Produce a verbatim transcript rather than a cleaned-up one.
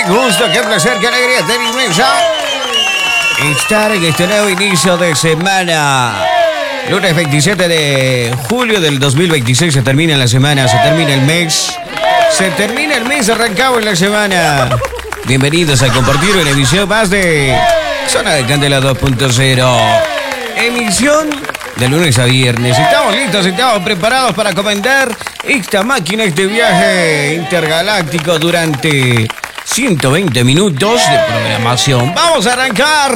gusto, qué placer, qué alegría, qué inmensa estar en este nuevo inicio de semana. Lunes veintisiete de julio del dos mil veintiséis, se termina la semana, se termina el mes. Se termina el mes, arrancamos en la semana. Bienvenidos a compartir una emisión más de Zona de Candela dos punto cero. Emisión de lunes a viernes. Estamos listos, estamos preparados para comandar esta máquina, este viaje intergaláctico durante ciento veinte minutos de programación. ¡Vamos a arrancar!